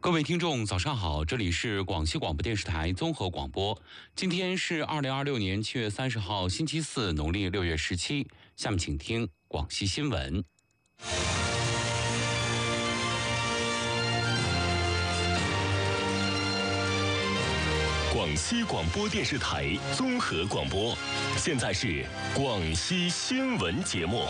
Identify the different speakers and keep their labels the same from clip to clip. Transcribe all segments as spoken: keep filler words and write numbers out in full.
Speaker 1: 各位听众早上好，这里是广西广播电视台综合广播。今天是二零二六年七月三十号星期四，农历六月十七。下面请听广西新闻。
Speaker 2: 广西广播电视台综合广播，现在是广西新闻节目。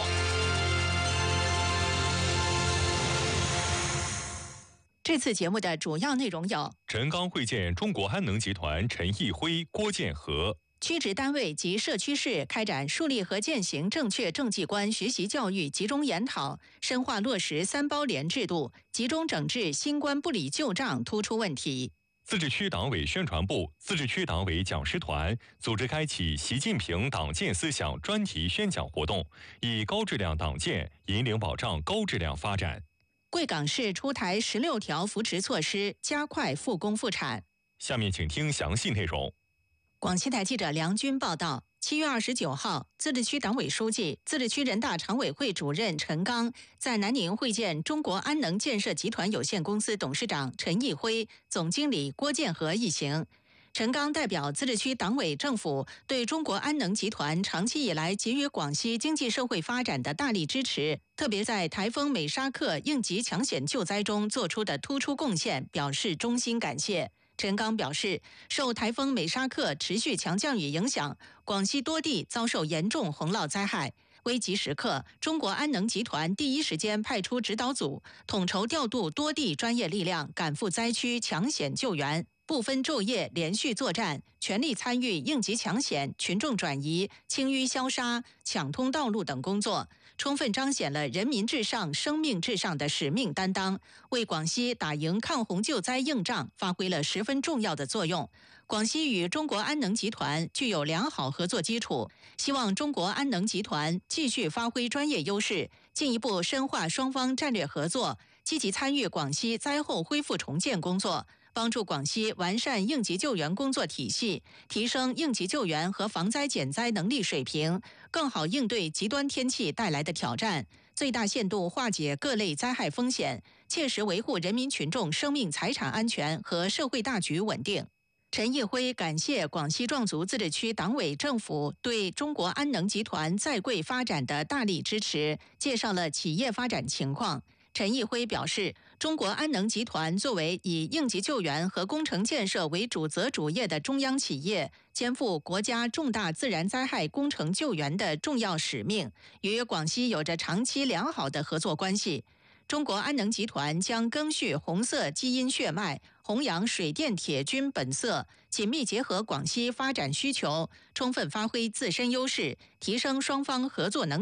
Speaker 3: 这次节目的主要内容有：
Speaker 4: 陈刚会见中国安能集团陈毅辉、郭建和；
Speaker 3: 区直单位及社区市开展树立和践行正确政绩观学习教育集中研讨，深化落实三包联制度，集中整治新冠不理旧账突出问题。
Speaker 4: 自治区党委宣传部、自治区党委讲师团组织开启习近平党建思想专题宣讲活动，以高质量党建引领保障高质量发展。
Speaker 3: 贵港市出台十六条扶持措施，加快复工复产。
Speaker 4: 下面请听详细内容。
Speaker 3: 广西台记者梁军报道，七月二十九号，自治区党委书记、自治区人大常委会主任陈刚在南宁会见中国安能建设集团有限公司董事长陈毅辉、总经理郭建和一行。陈刚代表自治区党委政府对中国安能集团长期以来给予广西经济社会发展的大力支持，特别在台风美沙克应急抢险救灾中做出的突出贡献，表示衷心感谢。陈刚表示，受台风美沙克持续强降雨影响，广西多地遭受严重洪涝灾害。危急时刻，中国安能集团第一时间派出指导组，统筹调度多地专业力量，赶赴灾区抢险救援。不分昼夜连续作战，全力参与应急抢险、群众转移、清淤消杀、抢通道路等工作，充分彰显了人民至上、生命至上的使命担当，为广西打赢抗洪救灾硬仗发挥了十分重要的作用。广西与中国安能集团具有良好合作基础，希望中国安能集团继续发挥专业优势，进一步深化双方战略合作，积极参与广西灾后恢复重建工作，帮助广西完善应急救援工作体系，提升应急救援和防灾减灾能力水平，更好应对极端天气带来的挑战，最大限度化解各类灾害风险，切实维护人民群众生命财产安全和社会大局稳定。陈毅辉感谢广西壮族自治区党委政府对中国安能集团在贵发展的大力支持，介绍了企业发展情况。陈毅辉表示，中国安能集团作为以应急救援和工程建设为主责主业的中央企业，肩负国家重大自然灾害工程救援的重要使命，与广西有着长期良好的合作关系。中国安能集团将赓续红色基因血脉，弘扬水电铁军本色，紧密结合广西发展需求，充分发挥自身优势，提升双方合作能力。